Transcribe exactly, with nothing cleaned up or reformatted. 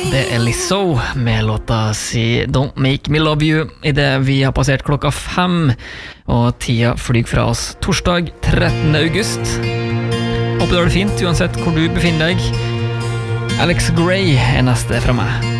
Det er Lizzo med låta si Don't Make Me Love You I det vi har passert klokka fem og tida flyg fra oss torsdag trettende august. Håper du har det fint uansett hvor du befinner deg. Alex Gray er neste fra meg.